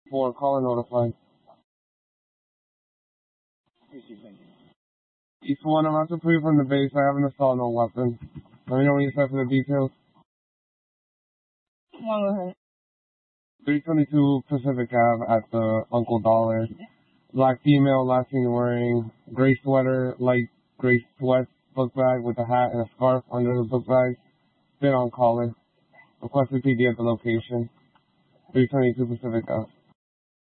4, caller notified. East 1, I'm after free from the base. I haven't installed no weapon. Let me know when you're set for the details. 322 Pacific Ave at the Uncle Dollar. Black female, last thing wearing gray sweater, light gray sweat, book bag with a hat and a scarf under the book bag. Been on caller. Requested PD at the location. 322 Pacific Ave.